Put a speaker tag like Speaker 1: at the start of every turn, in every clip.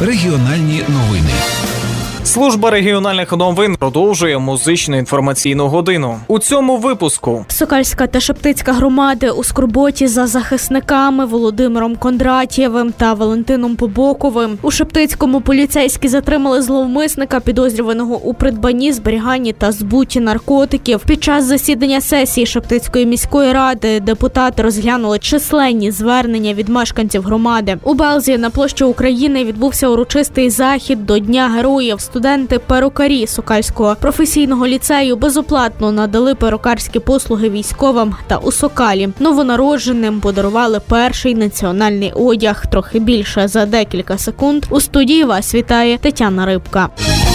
Speaker 1: Регіональні новини.
Speaker 2: Служба регіональних новин продовжує музичну інформаційну годину. У цьому випуску
Speaker 3: Сокальська та Шептицька громади у скорботі за захисниками Володимиром Кондратєвим та Валентином Побоковим. У Шептицькому поліцейські затримали зловмисника, підозрюваного у придбанні, зберіганні та збуті наркотиків. Під час засідання сесії Шептицької міської ради депутати розглянули численні звернення від мешканців громади. У Белзі на площі України відбувся урочистий захід до Дня героїв. Студенти-перукарі Сокальського професійного ліцею безоплатно надали перукарські послуги військовим та у Сокалі новонародженим подарували перший національний одяг. Трохи більше за декілька секунд. У студії вас вітає Тетяна Рибка.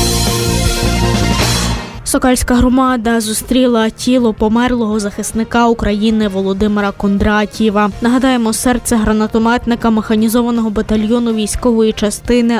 Speaker 3: Сокальська громада зустріла тіло померлого захисника України Володимира Кондратєва. Нагадаємо, серце гранатометника механізованого батальйону військової частини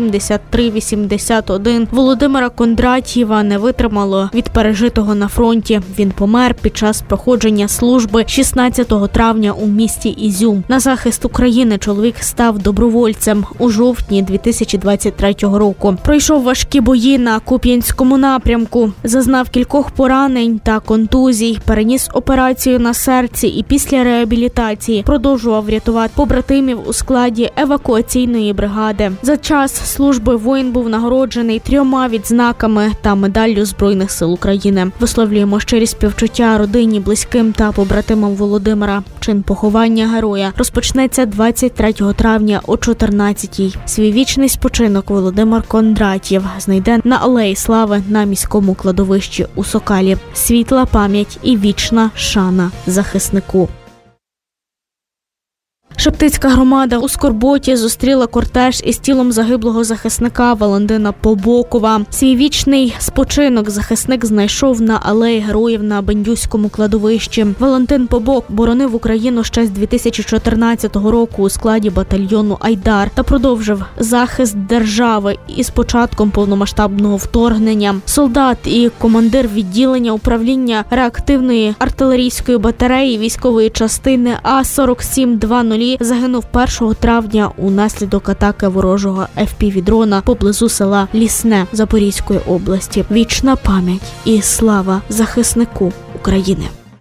Speaker 3: А-7381 Володимира Кондратєва не витримало від пережитого на фронті. Він помер під час проходження служби 16 травня у місті Ізюм. На захист України чоловік став добровольцем у жовтні 2023 року. Пройшов важкі бої на Куп'янському напрямку. Зазнав кількох поранень та контузій, переніс операцію на серці і після реабілітації продовжував рятувати побратимів у складі евакуаційної бригади. За час служби воїн був нагороджений 3 відзнаками та медаллю Збройних сил України. Висловлюємо щирі співчуття родині, близьким та побратимам Володимира. Чин поховання героя розпочнеться 23 травня о 14-й. Свій вічний спочинок Володимир Кондратєв знайде на Алеї Слави на міському кладовищі у Сокалі. Світла пам'ять і вічна шана захиснику. Шептицька громада у скорботі зустріла кортеж із тілом загиблого захисника Валентина Побокова. Свій вічний спочинок захисник знайшов на Алеї Героїв на Бендюському кладовищі. Валентин Побок боронив Україну ще з 2014 року у складі батальйону «Айдар» та продовжив захист держави із початком повномасштабного вторгнення. Солдат і командир відділення управління реактивної артилерійської батареї військової частини А-4720 загинув 1 травня унаслідок атаки ворожого FPV-дрона поблизу села Лісне Запорізької області. Вічна пам'ять і слава захиснику України.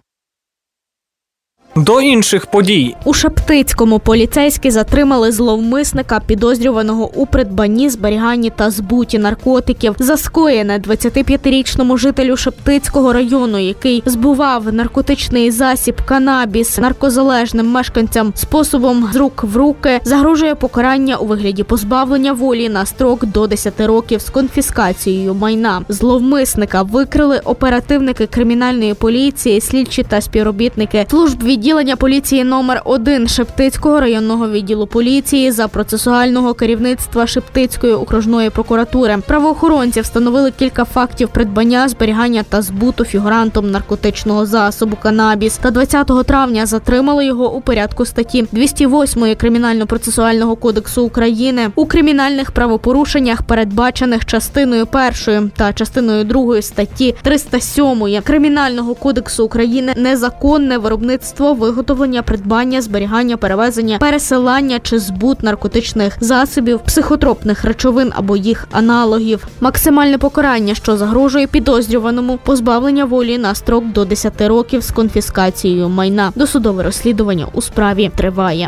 Speaker 2: До інших подій.
Speaker 3: У Шептицькому поліцейські затримали зловмисника, підозрюваного у придбанні, зберіганні та збуті наркотиків. За скоєне 25-річному жителю Шептицького району, який збував наркотичний засіб канабіс наркозалежним мешканцям способом з рук в руки, загрожує покарання у вигляді позбавлення волі на строк до 10 років з конфіскацією майна. Зловмисника викрили оперативники кримінальної поліції, слідчі та співробітники служб відділення поліції номер 1 Шептицького районного відділу поліції за процесуального керівництва Шептицької окружної прокуратури. Правоохоронці встановили кілька фактів придбання, зберігання та збуту фігурантом наркотичного засобу канабіс. Та 20 травня затримали його у порядку статті 208 Кримінально-процесуального кодексу України у кримінальних правопорушеннях, передбачених частиною 1 та частиною 2 статті 307 Кримінального кодексу України незаконне виробництво, виготовлення, придбання, зберігання, перевезення, пересилання чи збут наркотичних засобів, психотропних речовин або їх аналогів. Максимальне покарання, що загрожує підозрюваному, позбавлення волі на строк до 10 років з конфіскацією майна. Досудове розслідування у справі триває.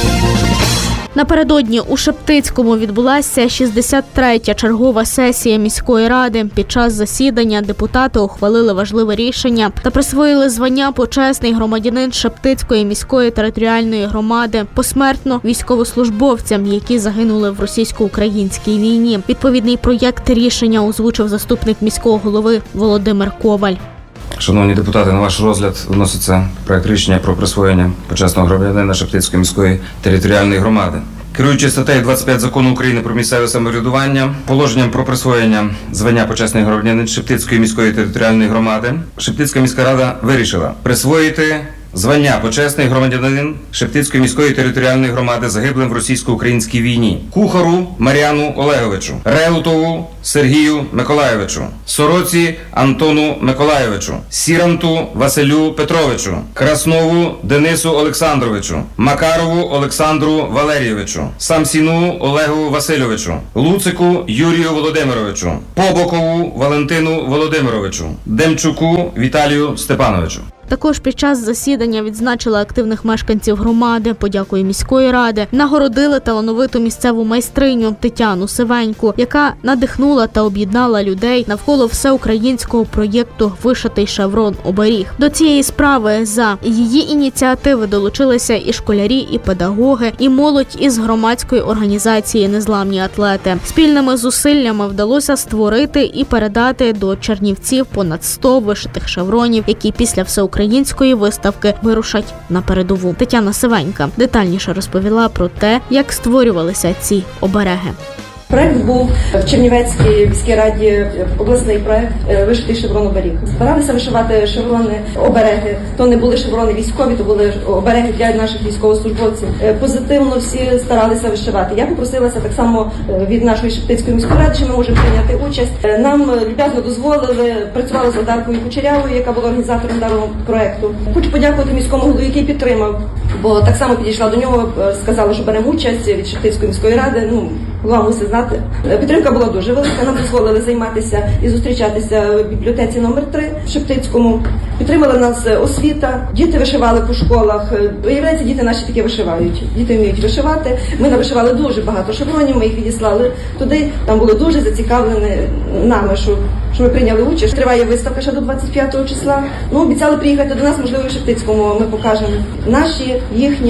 Speaker 3: Напередодні у Шептицькому відбулася 63-я чергова сесія міської ради. Під час засідання депутати ухвалили важливе рішення та присвоїли звання «Почесний громадянин Шептицької міської територіальної громади» посмертно військовослужбовцям, які загинули в російсько-українській війні. Відповідний проєкт рішення озвучив заступник міського голови Володимир Коваль.
Speaker 4: Шановні депутати, на ваш розгляд вноситься проект рішення про присвоєння почесного громадянина Шептицької міської територіальної громади. Керуючи статтею 25 Закону України про місцеве самоврядування, положенням про присвоєння звання почесний громадянин Шептицької міської територіальної громади, Шептицька міська рада вирішила присвоїти звання почесний громадянин Шептицької міської територіальної громади, загиблим в російсько-українській війні, Кухару Мар'яну Олеговичу, Реутову Сергію Миколайовичу, Сороці Антону Миколайовичу, Сіранту Василю Петровичу, Краснову Денису Олександровичу, Макарову Олександру Валерійовичу, Самсіну Олегу Васильовичу, Луцику Юрію Володимировичу, Побокову Валентину Володимировичу, Демчуку Віталію Степановичу.
Speaker 3: Також під час засідання відзначили активних мешканців громади, подякою міської ради, нагородили талановиту місцеву майстриню Тетяну Сивеньку, яка надихнула та об'єднала людей навколо всеукраїнського проєкту «Вишитий шеврон-оберіг». До цієї справи за її ініціативи долучилися і школярі, і педагоги, і молодь із громадської організації «Незламні атлети». Спільними зусиллями вдалося створити і передати до Чернівців понад 100 вишитих шевронів, які після всеукраїнської виставки вирушать на передову. Тетяна Сивенька детальніше розповіла про те, як створювалися ці обереги.
Speaker 1: Проект був в Чернівецькій міській раді, обласний проект «Вишитий шеврон-оберіг». Старалися вишивати шеврони, обереги. То не були шеврони військові, то були обереги для наших військовослужбовців. Позитивно всі старалися вишивати. Я попросилася так само від нашої Шептицької міської ради, що ми можемо прийняти участь. Нам люб'язно дозволили, працювали з Одаркою Кучерявою, яка була організатором даного проекту. Хочу подякувати міському голові, який підтримав, бо так само підійшла до нього, сказала, що беремо участь від Шептицької міської ради. Голова мусить знати. Підтримка була дуже велика, нам дозволили займатися і зустрічатися в бібліотеці номер 3 в Шептицькому. Підтримала нас освіта, діти вишивали по школах. Виявляється, діти наші таки вишивають. Діти вміють вишивати. Ми навишивали дуже багато шевронів, ми їх відіслали туди. Там були дуже зацікавлені нами, що ми прийняли участь. Триває виставка ще до 25 числа. Обіцяли приїхати до нас, можливо, в Шептицькому ми покажемо наші, їхні.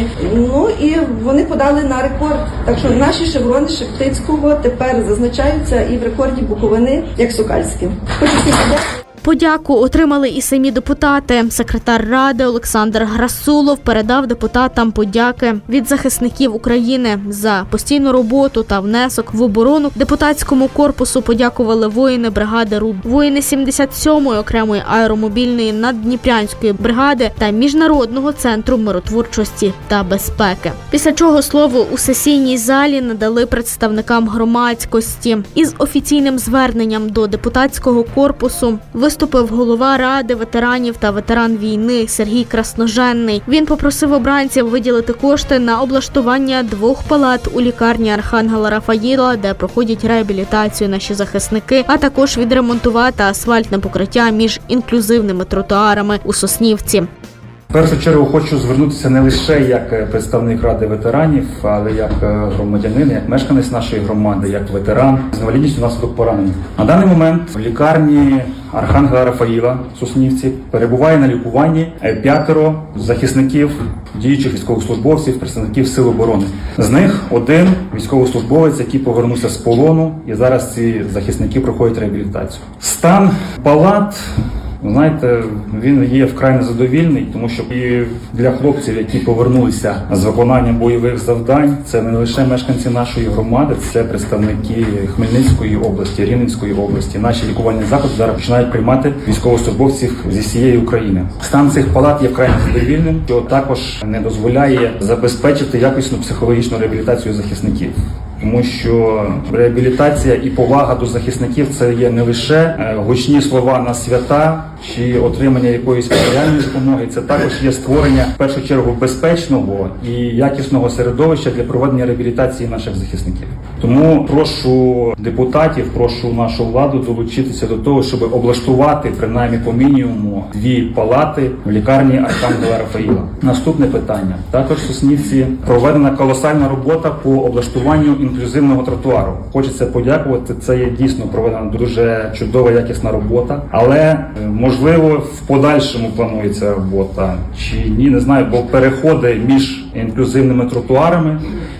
Speaker 1: І вони подали на рекорд. Так що наші шеврони Шептицького тепер зазначаються і в рекорді Буковини, як Сокальські. Хочу всім подякувати.
Speaker 3: Подяку отримали і самі депутати. Секретар Ради Олександр Грасулов передав депутатам подяки від захисників України за постійну роботу та внесок в оборону. Депутатському корпусу подякували воїни бригади РУБ, воїни 77-ї окремої аеромобільної наддніпрянської бригади та Міжнародного центру миротворчості та безпеки. Після чого слово у сесійній залі надали представникам громадськості. Із офіційним зверненням до депутатського корпусу виступив голова Ради ветеранів та ветеран війни Сергій Красноженний. Він попросив обранців виділити кошти на облаштування 2 палат у лікарні Архангела Рафаїла, де проходять реабілітацію наші захисники, а також відремонтувати асфальтне покриття між інклюзивними тротуарами у Соснівці.
Speaker 5: В першу чергу хочу звернутися не лише як представник Ради ветеранів, але як громадянин, як мешканець нашої громади, як ветеран з інвалідністю внаслідок поранення. На даний момент в лікарні Архангела Рафаїла в Соснівці перебуває на лікуванні 5 захисників, діючих військовослужбовців, представників Сил оборони. З них 1 військовослужбовець, який повернувся з полону, і зараз ці захисники проходять реабілітацію. Стан палат, знаєте, він є вкрай незадовільний, тому що і для хлопців, які повернулися з виконанням бойових завдань, це не лише мешканці нашої громади, це представники Хмельницької області, Рівненської області. Наші лікувальні заклади зараз починають приймати військовослужбовців зі всієї України. Стан цих палат є вкрай незадовільним, що також не дозволяє забезпечити якісну психологічну реабілітацію захисників. Тому що реабілітація і повага до захисників – це є не лише гучні слова на свята чи отримання якоїсь матеріальної допомоги, це також є створення, в першу чергу, безпечного і якісного середовища для проведення реабілітації наших захисників. Тому прошу депутатів, прошу нашу владу долучитися до того, щоб облаштувати, принаймні по мінімуму, 2 палати в лікарні Архангела Рафаїла. Наступне питання. Також в Соснівці проведена колосальна робота по облаштуванню інклюзивного тротуару. Хочеться подякувати, це є дійсно проведена дуже чудова, якісна робота, але можливо в подальшому планується робота чи ні, не знаю, бо переходи між інклюзивними тротуарами,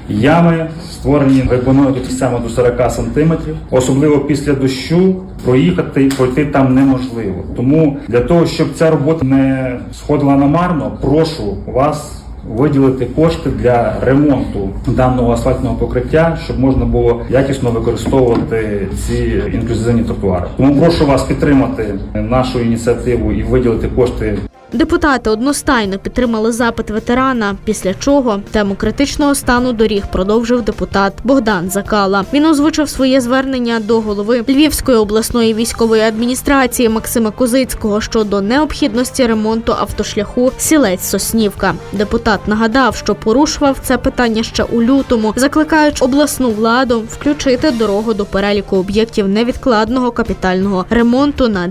Speaker 5: ями створені глибиною до 40 сантиметрів. Особливо після дощу пройти там неможливо. Тому для того, щоб ця робота не сходила намарно, прошу вас виділити кошти для ремонту даного асфальтного покриття, щоб можна було якісно використовувати ці інклюзивні тротуари. Тому прошу вас підтримати нашу ініціативу і виділити кошти
Speaker 3: Депутати одностайно підтримали запит ветерана, після чого тему критичного стану доріг продовжив депутат Богдан Закала. Він озвучив своє звернення до голови Львівської обласної військової адміністрації Максима Козицького щодо необхідності ремонту автошляху Сілець-Соснівка. Депутат нагадав, що порушував це питання ще у лютому, закликаючи обласну владу включити дорогу до переліку об'єктів невідкладного капітального ремонту на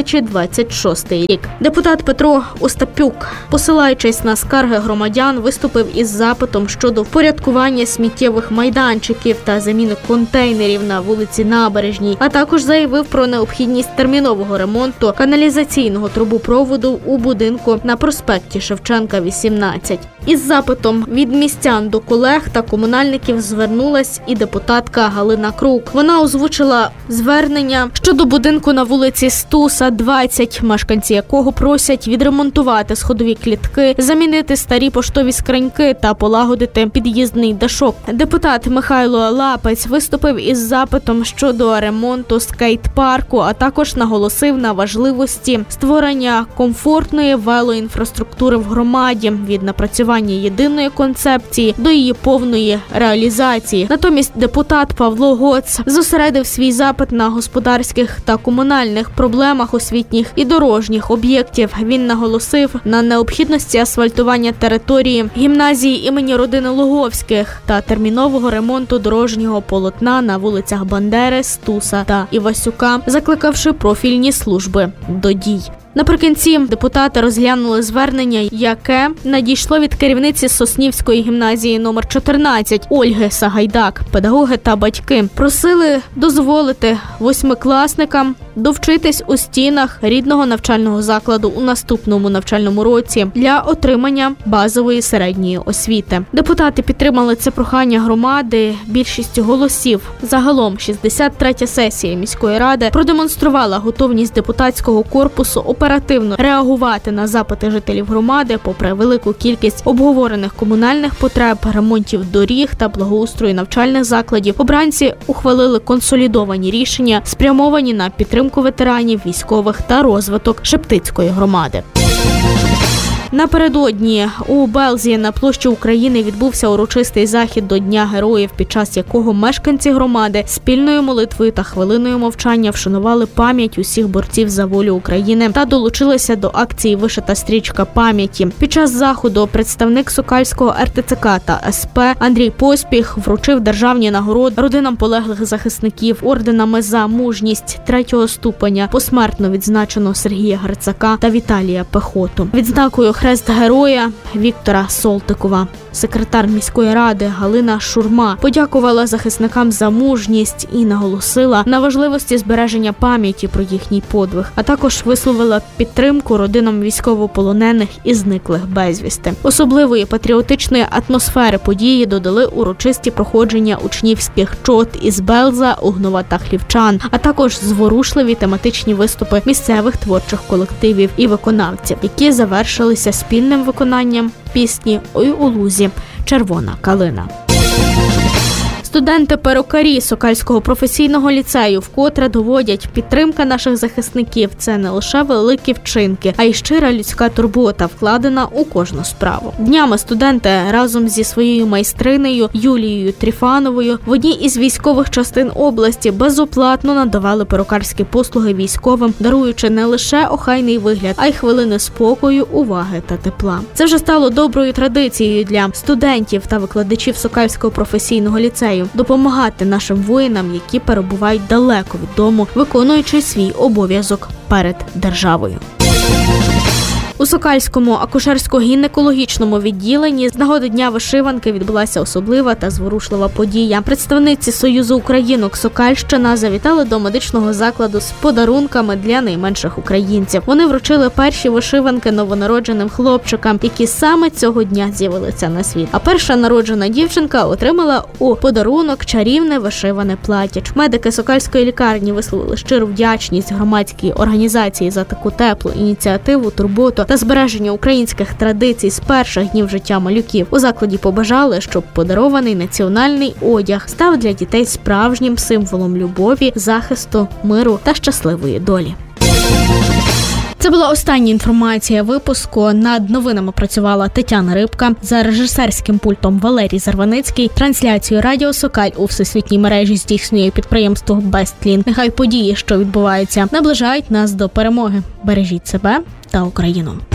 Speaker 3: 2026 рік. Депутат Петро Остапюк, посилаючись на скарги громадян, виступив із запитом щодо впорядкування сміттєвих майданчиків та заміни контейнерів на вулиці Набережній, а також заявив про необхідність термінового ремонту каналізаційного трубопроводу у будинку на проспекті Шевченка, 18. Із запитом від містян до колег та комунальників звернулась і депутатка Галина Крук. Вона озвучила звернення щодо будинку на вулиці Стуса, 20, мешканці якого просять відремонтувати сходові клітки, замінити старі поштові скриньки та полагодити під'їзний дашок. Депутат Михайло Лапець виступив із запитом щодо ремонту скейт-парку, а також наголосив на важливості створення комфортної велоінфраструктури в громаді від напрацювання єдиної концепції до її повної реалізації. Натомість депутат Павло Гоц зосередив свій запит на господарських та комунальних проблемах освітніх і дорожніх об'єктів. Він наголосив на необхідності асфальтування території гімназії імені родини Луговських та термінового ремонту дорожнього полотна на вулицях Бандери, Стуса та Івасюка, закликавши профільні служби до дій. Наприкінці депутати розглянули звернення, яке надійшло від керівниці Соснівської гімназії номер 14 Ольги Сагайдак. Педагоги та батьки просили дозволити восьмикласникам довчитись у стінах рідного навчального закладу у наступному навчальному році для отримання базової середньої освіти. Депутати підтримали це прохання громади більшістю голосів. Загалом 63-я сесія міської ради продемонструвала готовність депутатського корпусу оперативно реагувати на запити жителів громади попри велику кількість обговорених комунальних потреб, ремонтів доріг та благоустрою навчальних закладів. Обранці ухвалили консолідовані рішення, спрямовані на підтримку ветеранів, військових та розвиток Шептицької громади. Напередодні у Белзі на площі України відбувся урочистий захід до Дня героїв, під час якого мешканці громади спільною молитвою та хвилиною мовчання вшанували пам'ять усіх борців за волю України та долучилися до акції «Вишита стрічка пам'яті». Під час заходу представник Сокальського РТЦК та СП Андрій Поспіх вручив державні нагороди родинам полеглих захисників орденами за мужність 3-го ступеня. Посмертно відзначено Сергія Грицака та Віталія Пехоту. Відзнакою Хрест Героя Віктора Солтикова. Секретар міської ради Галина Шурма подякувала захисникам за мужність і наголосила на важливості збереження пам'яті про їхній подвиг, а також висловила підтримку родинам військовополонених і зниклих безвісти. Особливої патріотичної атмосфери події додали урочисті проходження учнівських чот із Белза, Угнова та Хлівчан, а також зворушливі тематичні виступи місцевих творчих колективів і виконавців, які завершилися спільним виконанням пісні «Ой у лузі. Червона калина». Студенти-перукарі Сокальського професійного ліцею вкотре доводять, підтримка наших захисників – це не лише великі вчинки, а й щира людська турбота, вкладена у кожну справу. Днями студенти разом зі своєю майстринею Юлією Тріфановою в одній із військових частин області безоплатно надавали перукарські послуги військовим, даруючи не лише охайний вигляд, а й хвилини спокою, уваги та тепла. Це вже стало доброю традицією для студентів та викладачів Сокальського професійного ліцею допомагати нашим воїнам, які перебувають далеко від дому, виконуючи свій обов'язок перед державою. У Сокальському акушерсько-гінекологічному відділенні з нагоди Дня вишиванки відбулася особлива та зворушлива подія. Представниці Союзу українок Сокальщина завітали до медичного закладу з подарунками для найменших українців. Вони вручили перші вишиванки новонародженим хлопчикам, які саме цього дня з'явилися на світ. А перша народжена дівчинка отримала у подарунок чарівне вишиване плаття. Медики Сокальської лікарні висловили щиру вдячність громадській організації за таку теплу ініціативу, турботу та збереження українських традицій з перших днів життя малюків. У закладі побажали, щоб подарований національний одяг став для дітей справжнім символом любові, захисту, миру та щасливої долі. Це була остання інформація випуску. Над новинами працювала Тетяна Рибка, за режисерським пультом Валерій Зарваницький. Трансляцію Радіо Сокаль у всесвітній мережі здійснює підприємство Бестлін. Нехай події, що відбуваються, наближають нас до перемоги. Бережіть себе та Україну.